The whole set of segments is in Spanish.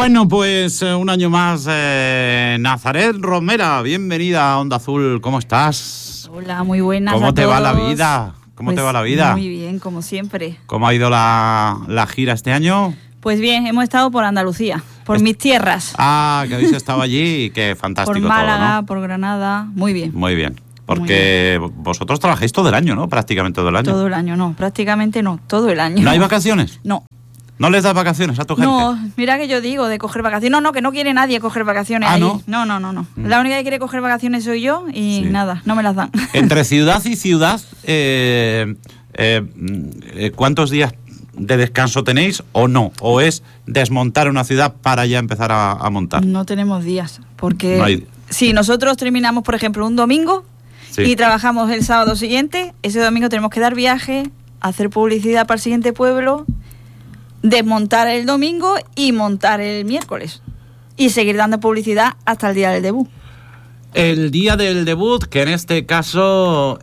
Bueno, pues un año más, Nazaret Romera, bienvenida a Onda Azul, ¿cómo estás? Hola, muy buenas. ¿Cómo te va la todos. vida? ¿Cómo Pues te va la vida? Muy bien, como siempre. ¿Cómo ha ido la gira este año? Pues bien, hemos estado por Andalucía, por mis tierras. Ah, que habéis estado allí y qué fantástico por Málaga, todo, ¿no? por Granada, muy bien. Muy bien, porque vosotros trabajáis todo el año, ¿no? Prácticamente todo el año. Todo el año, no, prácticamente no, todo el año. ¿No hay vacaciones? No. ¿No les das vacaciones a tu gente? No, mira que yo digo de coger vacaciones. No, que no quiere nadie coger vacaciones ahí. ¿no? No. La única que quiere coger vacaciones soy yo y nada, no me las dan. Entre ciudad y ciudad, ¿cuántos días de descanso tenéis o no? ¿O es desmontar una ciudad para ya empezar a montar? No tenemos días, porque No hay... si nosotros terminamos, por ejemplo, un domingo y trabajamos el sábado siguiente, ese domingo tenemos que dar viaje, hacer publicidad para el siguiente pueblo, desmontar el domingo y montar el miércoles. Y seguir dando publicidad hasta el día del debut. El día del debut, que en este caso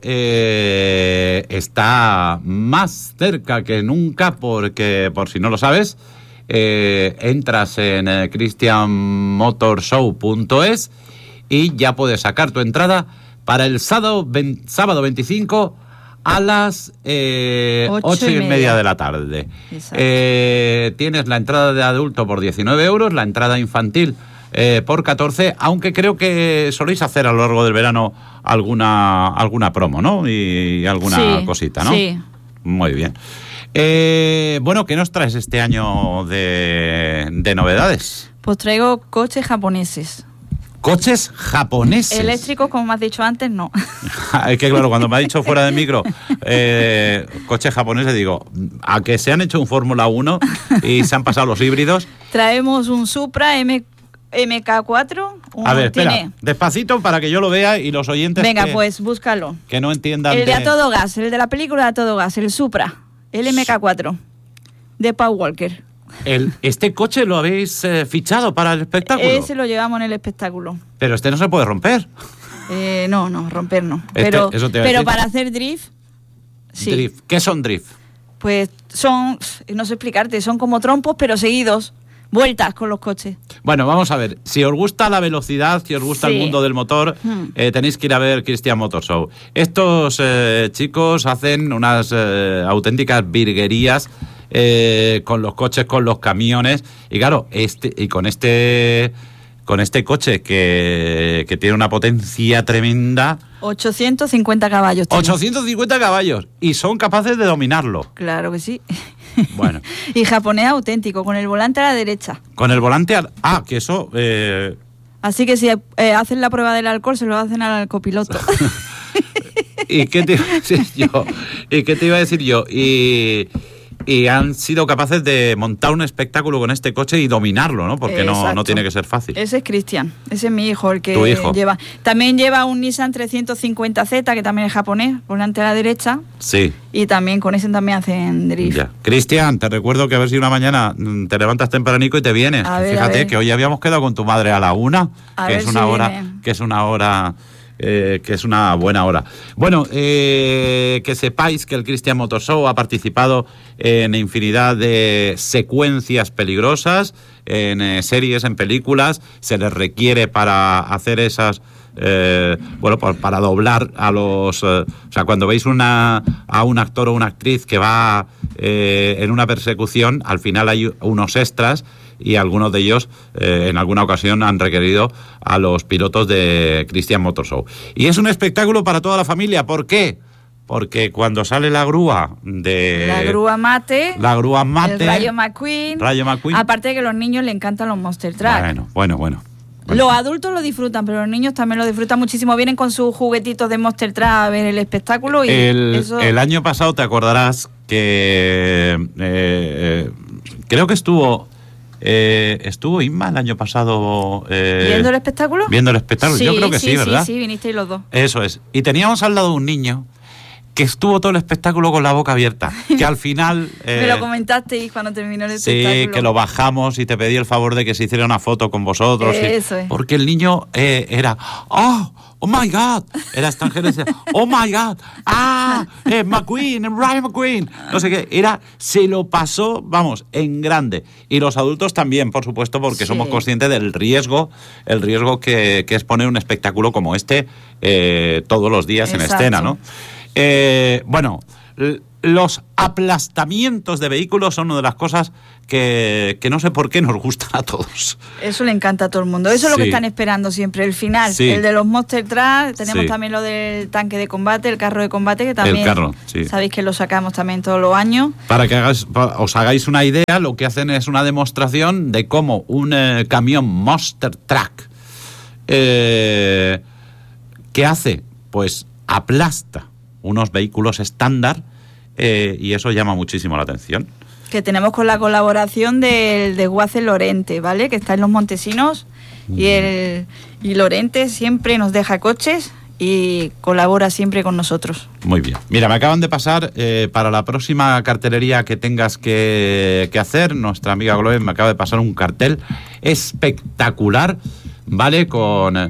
está más cerca que nunca, porque, por si no lo sabes, entras en christianmotorshow.es y ya puedes sacar tu entrada para el sábado 25 a las 8:30 de la tarde. Tienes la entrada de adulto por 19 euros, la entrada infantil por 14, aunque creo que soléis hacer a lo largo del verano alguna promo, ¿no? Y alguna cosita, ¿no? Sí. Muy bien. Bueno, ¿qué nos traes este año de novedades? Pues traigo coches japoneses. ¿Coches japoneses? Eléctricos, como me has dicho antes, no. Es que claro, cuando me ha dicho fuera de micro coches japoneses, digo, a que se han hecho un Fórmula 1 y se han pasado los híbridos. Traemos un Supra MK4. A ver, espera, despacito para que yo lo vea y los oyentes pues búscalo. Que no entiendan. El de A Todo Gas, el de la película de A Todo Gas, el Supra, el MK4, de Paul Walker. ¿Este coche lo habéis fichado para el espectáculo? Ese lo llevamos en el espectáculo. Pero este no se puede romper. No, romper no. Pero para hacer drift, sí. Drift. ¿Qué son drift? Pues son, no sé explicarte, son como trompos pero seguidos. Vueltas con los coches. Bueno, vamos a ver. Si os gusta la velocidad, si os gusta el mundo del motor, tenéis que ir a ver Christian Motor Show. Estos chicos hacen unas auténticas virguerías con los coches, con los camiones. Y claro, con este coche que tiene una potencia tremenda. 850 caballos. 850 caballos. Y son capaces de dominarlo. Claro que sí. Bueno. Y japonés auténtico, con el volante a la derecha. Con el volante que eso... Así que si hacen la prueba del alcohol, se lo hacen al copiloto. ¿Y qué te iba a decir yo? Y han sido capaces de montar un espectáculo con este coche y dominarlo, ¿no? Porque no tiene que ser fácil. Ese es Cristian, ese es mi hijo, el que ¿Tu hijo? lleva. También lleva un Nissan 350Z, que también es japonés, volante a la derecha. Sí. Y también con ese también hacen drift. Ya. Cristian, te recuerdo que a ver si una mañana te levantas tempranico y te vienes. Fíjate que hoy habíamos quedado con tu madre a la 1, que es una buena hora. Bueno, que sepáis que el Christian Motor Show ha participado en infinidad de secuencias peligrosas, en series, en películas. Se les requiere para hacer esas... para doblar a los... o sea, cuando veis a un actor o una actriz que va en una persecución, al final hay unos extras y algunos de ellos en alguna ocasión han requerido a los pilotos de Christian Motor Show. Y es un espectáculo para toda la familia. ¿Por qué? Porque cuando sale la grúa mate, el Rayo McQueen, aparte de que a los niños les encantan los Monster Truck. Bueno. Los adultos lo disfrutan, pero los niños también lo disfrutan muchísimo. Vienen con sus juguetitos de Monster Truck a ver el espectáculo. Y el año pasado te acordarás que creo que estuvo Inma el año pasado ¿viendo el espectáculo? Viendo el espectáculo, yo creo que sí, ¿verdad? Sí, vinisteis los dos. Eso es. Y teníamos al lado un niño que estuvo todo el espectáculo con la boca abierta, que al final... Me lo comentasteis cuando terminó el espectáculo. Sí, que lo bajamos y te pedí el favor de que se hiciera una foto con vosotros. Eso es. Porque el niño era... ¡Oh my God! Era extranjero y decía, ¡Oh my God! McQueen, Ryan McQueen. No sé qué. Se lo pasó, vamos, en grande. Y los adultos también, por supuesto, porque somos conscientes del riesgo, el riesgo que es poner un espectáculo como este todos los días en escena, ¿no? Bueno, los aplastamientos de vehículos son una de las cosas que no sé por qué nos gustan a todos. Eso le encanta a todo el mundo. Eso es lo que están esperando siempre, el final. Sí. El de los Monster Truck, tenemos también lo del tanque de combate, el carro de combate, que también sabéis que lo sacamos también todos los años. Para que os hagáis una idea, lo que hacen es una demostración de cómo un camión Monster Truck ¿qué hace? Pues aplasta unos vehículos estándar y eso llama muchísimo la atención. Que tenemos con la colaboración del desguace Lorente, ¿vale? Que está en Los Montesinos y Lorente siempre nos deja coches y colabora siempre con nosotros. Muy bien. Mira, me acaban de pasar para la próxima cartelería que tengas que hacer, nuestra amiga Gloria me acaba de pasar un cartel espectacular, ¿vale? Con...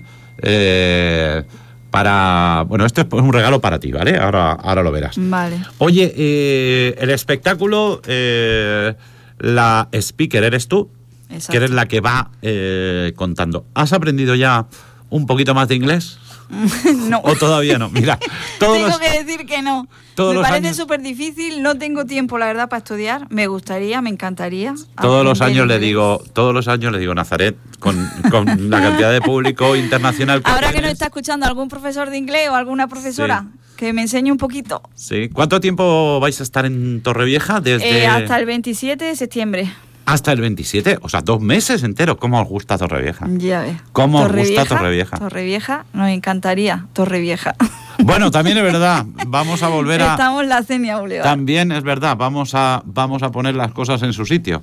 bueno, esto es un regalo para ti, ¿vale? Ahora lo verás. Vale. Oye, el espectáculo, la speaker eres tú. Exacto. Que eres la que va contando. ¿Has aprendido ya un poquito más de inglés? No. ¿O todavía no? Mira, tengo que decir que no. Me parece súper difícil, no tengo tiempo, la verdad, para estudiar. Me gustaría, me encantaría. Todos los años le digo, Nazaret, con la cantidad de público internacional que ahora tienes, que nos está escuchando algún profesor de inglés o alguna profesora, que me enseñe un poquito. Sí. ¿Cuánto tiempo vais a estar en Torrevieja? Hasta el 27 de septiembre. Hasta el 27, o sea, 2 meses enteros. ¿Cómo os gusta Torrevieja? Ya ves. ¿Cómo os gusta Torrevieja? Torrevieja, nos encantaría, Torrevieja. Bueno, también es verdad, vamos a volver a... Estamos en la Xenia Boulevard. También es verdad, vamos a poner las cosas en su sitio.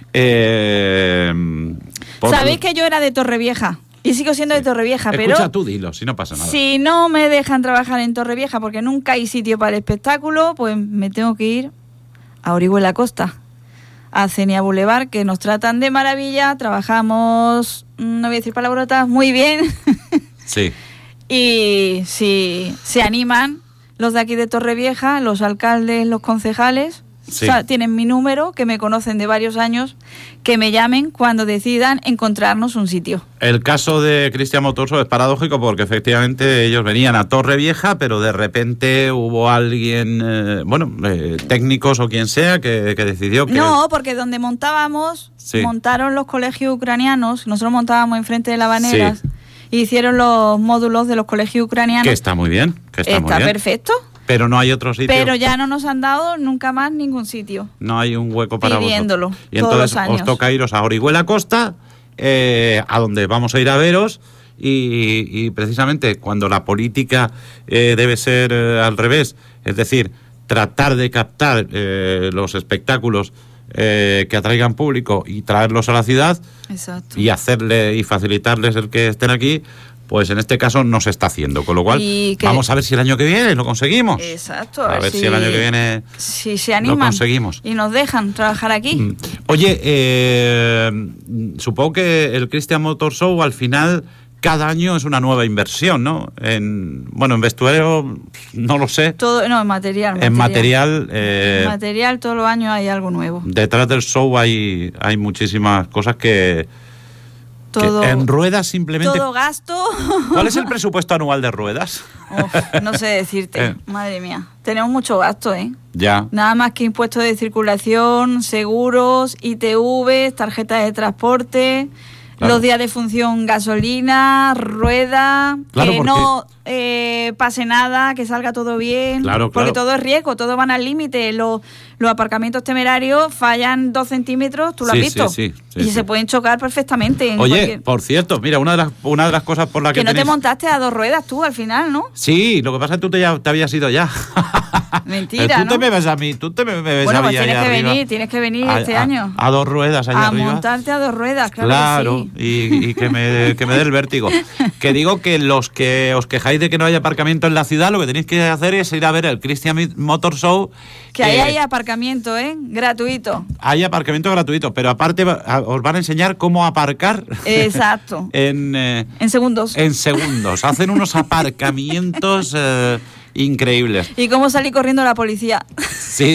Sabéis que yo era de Torrevieja. Y sigo siendo de Torrevieja, pero... Escucha tú, dilo, si no pasa nada. Si no me dejan trabajar en Torrevieja porque nunca hay sitio para el espectáculo, pues me tengo que ir a Orihuela Costa, a Xenia Boulevard, que nos tratan de maravilla, trabajamos, no voy a decir palabrotas, muy bien. Sí. Y si se animan los de aquí de Torrevieja, los alcaldes, los concejales, sí, o sea, tienen mi número, que me conocen de varios años, que me llamen cuando decidan encontrarnos un sitio. El caso de Cristian Motoso es paradójico porque efectivamente ellos venían a Torrevieja, pero de repente hubo alguien, técnicos o quien sea, que decidió que... No, porque donde montábamos, montaron los colegios ucranianos, nosotros montábamos enfrente de la Habaneras, y hicieron los módulos de los colegios ucranianos. Que está muy bien, está perfecto. Pero no hay otro sitio. Pero ya no nos han dado nunca más ningún sitio. No hay un hueco para pidiéndolo vosotros. Y entonces os toca iros a Orihuela Costa, a donde vamos a ir a veros, y precisamente cuando la política debe ser al revés, es decir, tratar de captar los espectáculos que atraigan público y traerlos a la ciudad. Exacto. Y facilitarles el que estén aquí, pues en este caso no se está haciendo, con lo cual vamos a ver si el año que viene lo conseguimos. Exacto. A ver si el año que viene si se animan, lo conseguimos. Y nos dejan trabajar aquí. Oye, supongo que el Christian Motor Show al final cada año es una nueva inversión, ¿no? En vestuario no lo sé. En material. En material. En material todos los años hay algo nuevo. Detrás del show hay muchísimas cosas que en ruedas simplemente... Todo gasto. ¿Cuál es el presupuesto anual de ruedas? No sé decirte, madre mía. Tenemos mucho gasto, ¿eh? Ya. Nada más que impuestos de circulación, seguros, ITV, tarjetas de transporte, los días de función, gasolina, rueda, que no pase nada, que salga todo bien, porque todo es riesgo, todo van al límite. Los aparcamientos temerarios fallan 2 centímetros, tú lo has visto, sí, y se pueden chocar perfectamente. Oye, por cierto, mira, una de las cosas por las que no te montaste a 2 ruedas tú al final, ¿no? Sí, lo que pasa es que tú te habías ido ya. Mentira, tú, ¿no? Tú te me ves a mí, bueno, pues tienes que venir este año. A 2 ruedas allá arriba. A montarte a 2 ruedas, claro que sí. y que me dé el vértigo. Que digo que los que os quejáis quejáis de que no haya aparcamiento en la ciudad, lo que tenéis que hacer es ir a ver el Christian Motor Show. Que ahí hay aparcamiento, gratuito. Hay aparcamiento gratuito, pero aparte os van a enseñar cómo aparcar. Exacto. en segundos. En segundos. Hacen unos aparcamientos increíbles. Y cómo salir corriendo a la policía. Sí.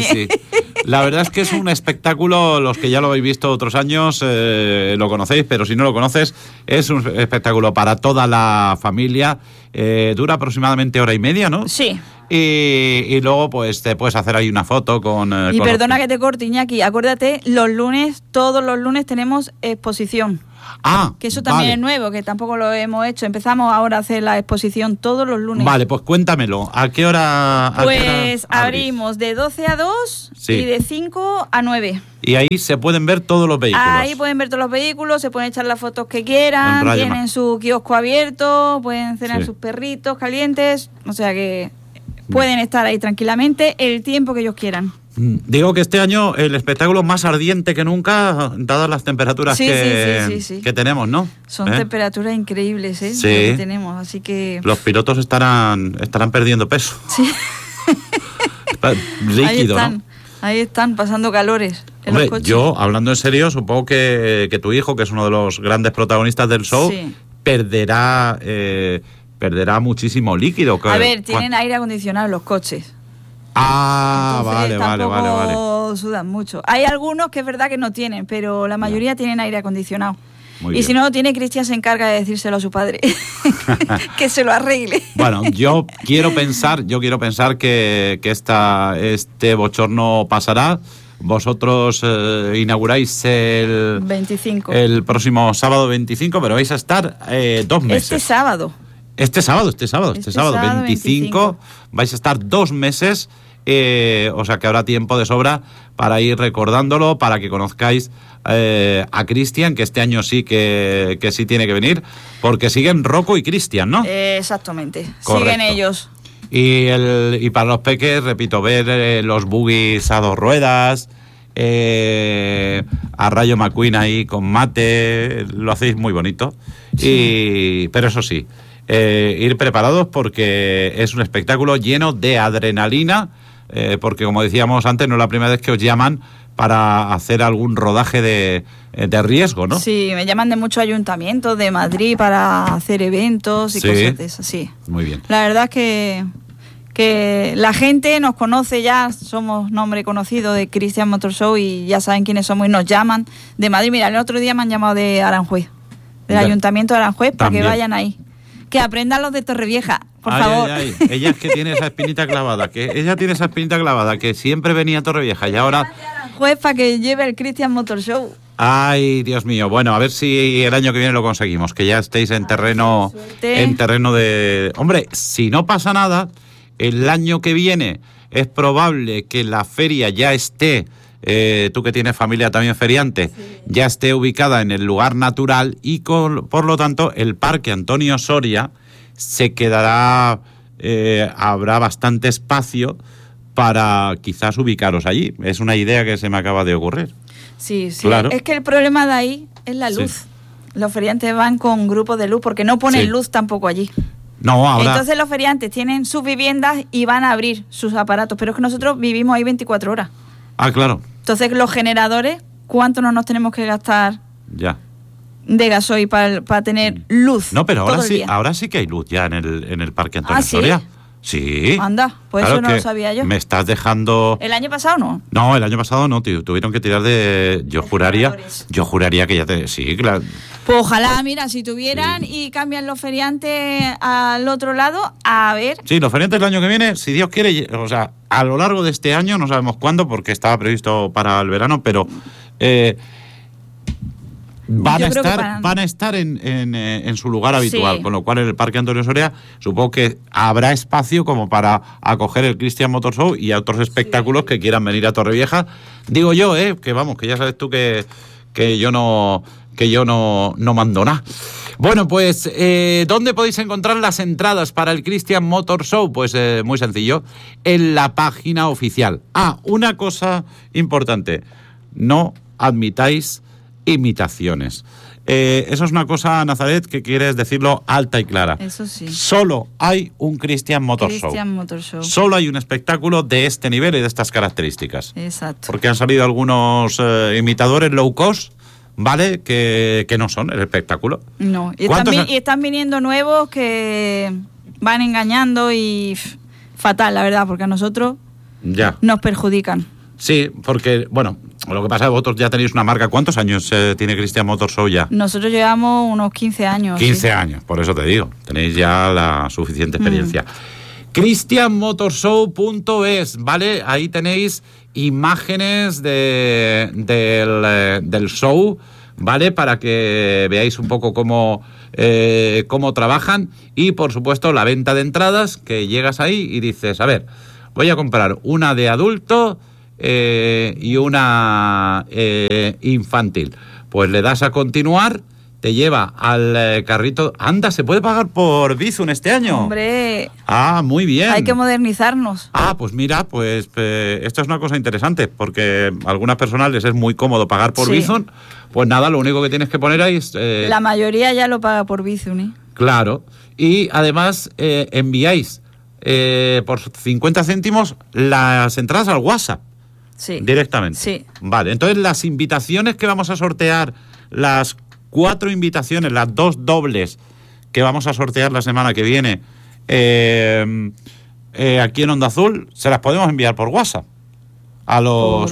La verdad es que es un espectáculo, los que ya lo habéis visto otros años lo conocéis, pero si no lo conoces, es un espectáculo para toda la familia. Dura aproximadamente 1:30, ¿no? Sí. Y luego pues te puedes hacer ahí una foto con... Y perdona que te corte, Iñaki, acuérdate, todos los lunes tenemos exposición. Que eso también es nuevo, que tampoco lo hemos hecho. Empezamos ahora a hacer la exposición todos los lunes. Vale, pues cuéntamelo. ¿A qué hora? Pues abrimos de 12 a 2 y de 5 a 9. Y ahí se pueden ver todos los vehículos. Ahí pueden ver todos los vehículos, se pueden echar las fotos que quieran, tienen su kiosco abierto, pueden cenar sus perritos calientes, o sea que pueden estar ahí tranquilamente el tiempo que ellos quieran. Digo que este año el espectáculo más ardiente que nunca, dadas las temperaturas que tenemos, ¿no? Son temperaturas increíbles, Sí. que tenemos, así que... Los pilotos estarán perdiendo peso. Sí. Líquido, ¿no? Ahí están, pasando calores en Hombre, los coches. yo, hablando en serio, supongo que tu hijo, que es uno de los grandes protagonistas del show, perderá muchísimo líquido. A ver, tienen aire acondicionado en los coches. Entonces, vale. Sudan mucho. Hay algunos que es verdad que no tienen, pero la mayoría tienen aire acondicionado. Si no lo tiene, Cristian se encarga de decírselo a su padre que se lo arregle. Bueno, yo quiero pensar que este bochorno pasará. Vosotros inauguráis el 25. El próximo sábado 25, pero vais a estar 2 meses. Este sábado 25 vais a estar 2 meses, o sea que habrá tiempo de sobra para ir recordándolo, para que conozcáis a Cristian, que este año sí que sí tiene que venir, porque siguen Rocco y Cristian, ¿no? Exactamente, correcto. Siguen ellos. Y para los peques, repito, ver los buggies a 2 ruedas, a Rayo McQueen ahí con mate, lo hacéis muy bonito. Pero eso sí, ir preparados porque es un espectáculo lleno de adrenalina, porque como decíamos antes, no es la primera vez que os llaman para hacer algún rodaje de riesgo, ¿no? Sí, me llaman de muchos ayuntamientos de Madrid para hacer eventos y cosas de esas, sí. Muy bien. La verdad es que la gente nos conoce ya, somos nombre conocido de Christian Motor Show y ya saben quiénes somos y nos llaman de Madrid. Mira, el otro día me han llamado de Aranjuez, del Ayuntamiento de Aranjuez, para que vayan ahí. Que aprendan los de Torrevieja, por favor. Ella es que tiene esa espinita clavada, que siempre venía a Torrevieja y ahora... Pues para que lleve el Christian Motor Show. Ay, Dios mío. Bueno, a ver si el año que viene lo conseguimos, que ya estéis en terreno de... Hombre, si no pasa nada, el año que viene es probable que la feria ya esté, tú que tienes familia también feriante, ya esté ubicada en el lugar natural y por lo tanto el Parque Antonio Soria se quedará, habrá bastante espacio para quizás ubicaros allí. Es una idea que se me acaba de ocurrir. Sí. Claro. Es que el problema de ahí es la luz. Sí. Los feriantes van con grupos de luz porque no ponen luz tampoco allí. No, ahora... Entonces los feriantes tienen sus viviendas y van a abrir sus aparatos, pero es que nosotros vivimos ahí 24 horas. Ah, claro. Entonces los generadores, ¿cuánto no nos tenemos que gastar de gasoil para tener luz? No, pero ahora sí que hay luz ya en el Parque Antonio Soria. Sí. Anda, pues claro, eso no lo sabía yo. Me estás dejando... ¿El año pasado no? No, el año pasado no, tío. Tuvieron que tirar de... Yo juraría que ya te... Sí, claro. Pues ojalá, mira, si tuvieran y cambian los feriantes al otro lado, a ver... Sí, los feriantes el año que viene, si Dios quiere, o sea, a lo largo de este año, no sabemos cuándo, porque estaba previsto para el verano, pero... Van a estar en su lugar habitual, con lo cual en el Parque Antonio Soria supongo que habrá espacio como para acoger el Christian Motor Show y a otros espectáculos que quieran venir a Torrevieja. Digo yo, que vamos, que ya sabes tú que yo no mando nada. Bueno, pues, ¿dónde podéis encontrar las entradas para el Christian Motor Show? Pues muy sencillo, en la página oficial. Una cosa importante, no admitáis imitaciones. Eso es una cosa, Nazaret, que quieres decirlo alta y clara. Eso sí. Solo hay un Christian Motor Show. Solo hay un espectáculo de este nivel y de estas características. Exacto. Porque han salido algunos imitadores low cost, ¿vale? Que no son el espectáculo. No, y están viniendo nuevos que van engañando y fatal, la verdad, porque a nosotros nos perjudican. Sí, porque, bueno, lo que pasa es que vosotros ya tenéis una marca. ¿Cuántos años tiene Christian Motor Show ya? Nosotros llevamos unos 15 años. 15 años, por eso te digo. Tenéis ya la suficiente experiencia. ChristianMotorshow.es, ¿vale? Ahí tenéis imágenes del show, ¿vale? Para que veáis un poco cómo trabajan. Y, por supuesto, la venta de entradas, que llegas ahí y dices, a ver, voy a comprar una de adulto y una infantil. Pues le das a continuar, te lleva al carrito. Anda, ¿se puede pagar por Bizum este año? ¡Hombre! Ah, muy bien. Hay que modernizarnos. Ah, pues mira, pues esto es una cosa interesante, porque a algunas personas les es muy cómodo pagar por Bizum. Pues nada, lo único que tienes que poner ahí es... La mayoría ya lo paga por Bizum, ¿eh? Claro. Y además enviáis por 50 céntimos las entradas al WhatsApp. Sí. Directamente. Sí. Vale, entonces las invitaciones que vamos a sortear, las 4 invitaciones, las 2 dobles que vamos a sortear la semana que viene aquí en Onda Azul, se las podemos enviar por WhatsApp. A los...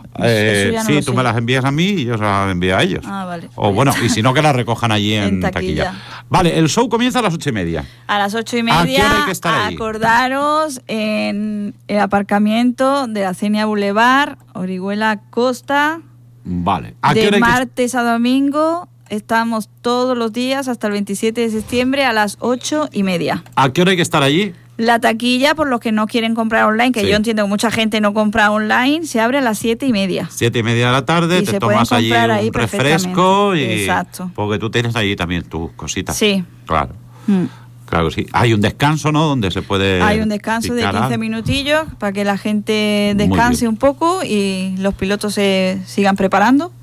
sí, tú me las envías a mí y yo se las envío a ellos. Ah, vale. O bueno, y si no, que las recojan allí en taquilla. Vale, el show comienza a las 8:30. A las 8:30, ¿A qué hora hay que estar allí? Acordaros en el aparcamiento de la Cenia Boulevard, Orihuela Costa. Vale. De martes a domingo. Estamos todos los días hasta el 27 de septiembre a las 8:30. ¿A qué hora hay que estar allí? La taquilla, por los que no quieren comprar online, que yo entiendo que mucha gente no compra online, se abre a las 7:30. 7:30 de la tarde, te tomas allí un refresco y... Exacto. Porque tú tienes allí también tus cositas. Sí. Claro. Claro, sí. Hay un descanso, ¿no? Donde se puede... Hay un descanso de 15 minutillos para que la gente descanse un poco y los pilotos se sigan preparando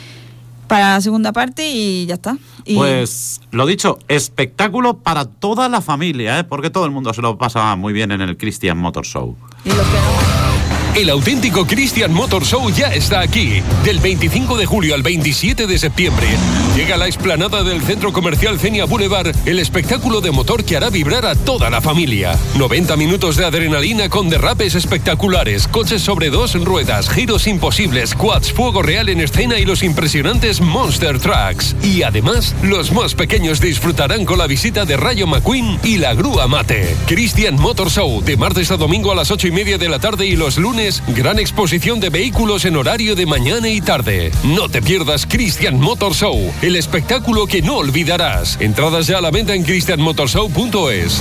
para la segunda parte y ya está. Pues lo dicho, espectáculo para toda la familia, porque todo el mundo se lo pasa muy bien en el Christian Motor Show. Y los que no... El auténtico Christian Motor Show ya está aquí. Del 25 de julio al 27 de septiembre. Llega a la explanada del Centro Comercial Cenia Boulevard el espectáculo de motor que hará vibrar a toda la familia. 90 minutos de adrenalina con derrapes espectaculares, coches sobre 2 ruedas, giros imposibles, quads, fuego real en escena y los impresionantes Monster Trucks. Y además, los más pequeños disfrutarán con la visita de Rayo McQueen y la grúa mate. Christian Motor Show, de martes a domingo a las 8:30 de la tarde y los lunes gran exposición de vehículos en horario de mañana y tarde. No te pierdas Christian Motor Show, el espectáculo que no olvidarás. Entradas ya a la venta en ChristianMotorShow.es.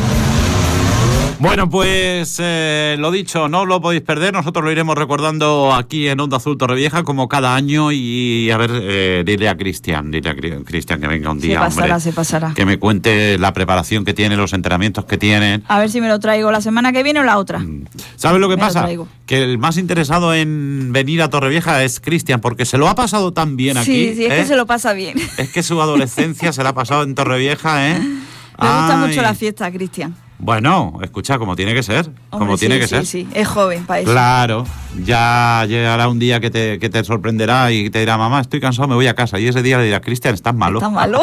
Bueno, pues lo dicho, no lo podéis perder. Nosotros lo iremos recordando aquí en Onda Azul Torrevieja como cada año. Y a ver, dile a Cristian que venga un día, se pasará. Que me cuente la preparación que tiene, los entrenamientos que tienen. A ver si me lo traigo la semana que viene o la otra. ¿Sabes lo que pasa? Que el más interesado en venir a Torrevieja es Cristian, porque se lo ha pasado tan bien aquí. Sí, es que se lo pasa bien. Es que su adolescencia se la ha pasado en Torrevieja, ¿eh? Me gusta mucho la fiesta, Cristian. Bueno, escucha, como tiene que ser. Sí, es joven para eso. Claro, ya llegará un día que te sorprenderá y te dirá, mamá, estoy cansado, me voy a casa. Y ese día le dirá, Cristian, ¿estás malo? ¿Estás malo?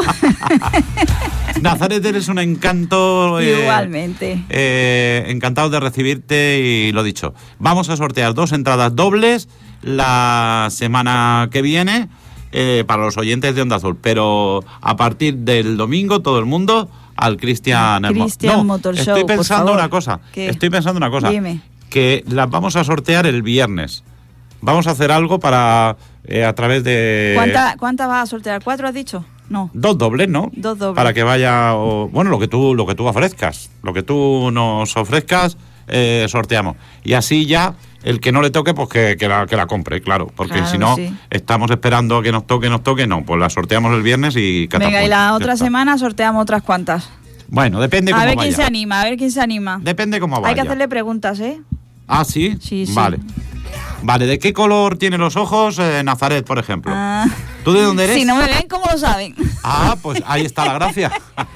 Nazaret, eres un encanto. Igualmente. Encantado de recibirte y lo dicho. Vamos a sortear 2 entradas dobles la semana que viene para los oyentes de Onda Azul. Pero a partir del domingo, todo el mundo... al Christian Motor Show. Estoy pensando una cosa. Dime. Que las vamos a sortear el viernes. Vamos a hacer algo para a través de... ¿Cuántas vas a sortear? ¿4 has dicho? No. 2 dobles, ¿no? 2 dobles. Para que vaya... bueno, lo que tú ofrezcas. Lo que tú nos ofrezcas, sorteamos. Y así ya... el que no le toque, pues que la compre, claro. Porque claro, si no, sí. Estamos esperando a que nos toque, no. Pues la sorteamos el viernes y catapulta. Venga, y la otra semana sorteamos otras cuantas. Bueno, depende cómo vaya. A ver quién se anima. Depende cómo vaya. Hay que hacerle preguntas, ¿eh? Ah, ¿sí? Sí. Vale. ¿De qué color tiene los ojos Nazaret, por ejemplo? ¿Tú de dónde eres? Si no me ven, ¿cómo lo saben? Ah, pues ahí está la gracia.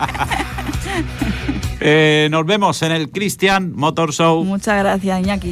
Nos vemos en el Christian Motor Show. Muchas gracias, Iñaki.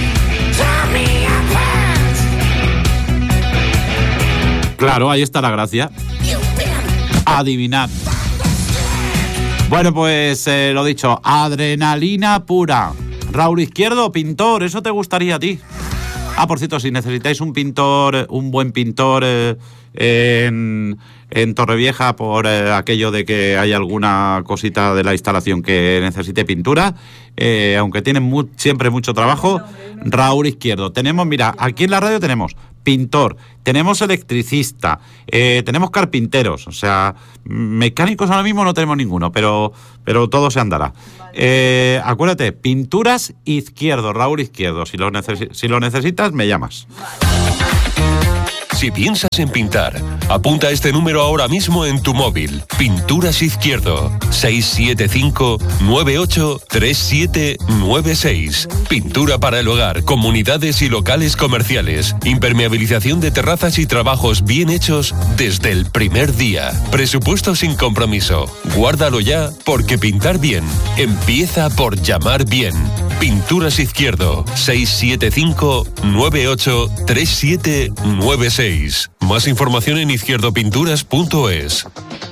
Claro, ahí está la gracia. Adivinad. Bueno, pues lo dicho, adrenalina pura. Raúl Izquierdo, pintor, ¿eso te gustaría a ti? Ah, por cierto, si necesitáis un pintor, un buen pintor en Torrevieja por aquello de que hay alguna cosita de la instalación que necesite pintura, aunque tienen siempre mucho trabajo, Raúl Izquierdo. Tenemos, mira, aquí en la radio tenemos pintor, tenemos electricista, tenemos carpinteros, o sea, mecánicos ahora mismo no tenemos ninguno, pero todo se andará. Acuérdate, pinturas Izquierdo, Raúl Izquierdo, si lo necesitas me llamas. Si piensas en pintar, apunta este número ahora mismo en tu móvil. Pinturas Izquierdo, 675-983796. Pintura para el hogar, comunidades y locales comerciales. Impermeabilización de terrazas y trabajos bien hechos desde el primer día. Presupuesto sin compromiso. Guárdalo ya, porque pintar bien empieza por llamar bien. Pinturas Izquierdo, 675-983796. Más información en izquierdopinturas.es.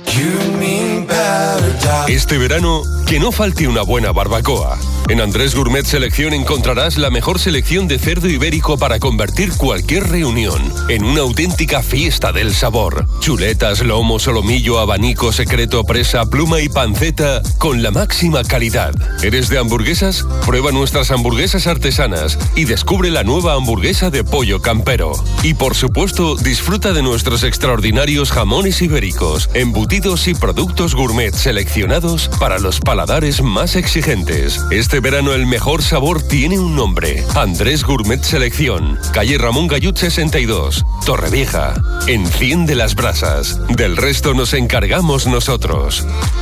Este verano, que no falte una buena barbacoa. En Andrés Gourmet Selección encontrarás la mejor selección de cerdo ibérico para convertir cualquier reunión en una auténtica fiesta del sabor. Chuletas, lomo, solomillo, abanico, secreto, presa, pluma y panceta con la máxima calidad. ¿Eres de hamburguesas? Prueba nuestras hamburguesas artesanas y descubre la nueva hamburguesa de pollo campero. Y por supuesto, disfruta de nuestros extraordinarios jamones ibéricos, embutidos y productos gourmet seleccionados para los paladares más exigentes. Este verano el mejor sabor tiene un nombre: Andrés Gourmet Selección, calle Ramón Gayut 62, Torrevieja. Enciende las brasas, del resto nos encargamos nosotros.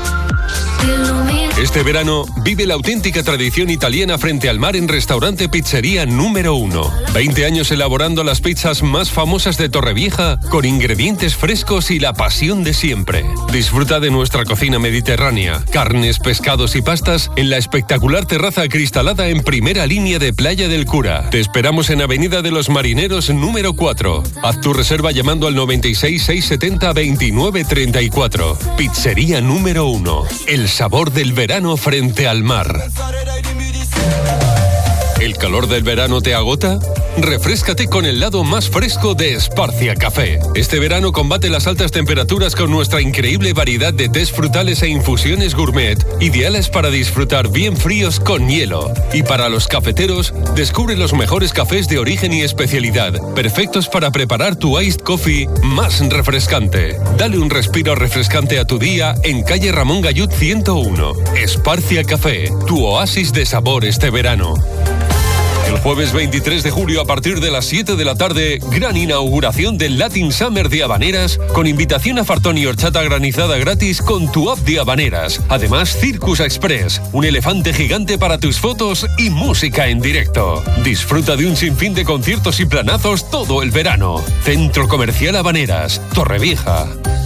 Este verano vive la auténtica tradición italiana frente al mar en Restaurante Pizzería Número 1. 20 años elaborando las pizzas más famosas de Torrevieja con ingredientes frescos y la pasión de siempre. Disfruta de nuestra cocina mediterránea, carnes, pescados y pastas en la espectacular terraza acristalada en primera línea de Playa del Cura. Te esperamos en Avenida de los Marineros número 4. Haz tu reserva llamando al 96 670 29 34. Pizzería Número 1. El sabor del verano frente al mar. ¿El calor del verano te agota? Refréscate con el lado más fresco de Esparcia Café. Este verano combate las altas temperaturas con nuestra increíble variedad de tés frutales e infusiones gourmet, ideales para disfrutar bien fríos con hielo. Y para los cafeteros, descubre los mejores cafés de origen y especialidad, perfectos para preparar tu iced coffee más refrescante. Dale un respiro refrescante a tu día en calle Ramón Gayut 101. Esparcia Café, tu oasis de sabor este verano. El jueves 23 de julio a partir de las 7 de la tarde, gran inauguración del Latin Summer de Habaneras con invitación a fartón y horchata granizada gratis con tu app de Habaneras. Además, Circus Express, un elefante gigante para tus fotos y música en directo. Disfruta de un sinfín de conciertos y planazos todo el verano. Centro Comercial Habaneras, Torrevieja.